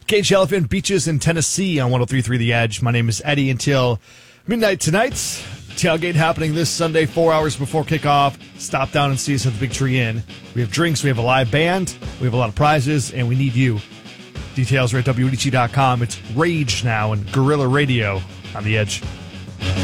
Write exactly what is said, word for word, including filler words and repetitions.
Cage Elephant Beaches in Tennessee on one oh three point three The Edge. My name is Eddie until midnight tonight. Tailgate happening this Sunday, four hours before kickoff. Stop down and see us at the Big Tree Inn. We have drinks, we have a live band, we have a lot of prizes, and we need you. Details are at W E D C dot com. It's Rage now and Guerrilla Radio on The Edge.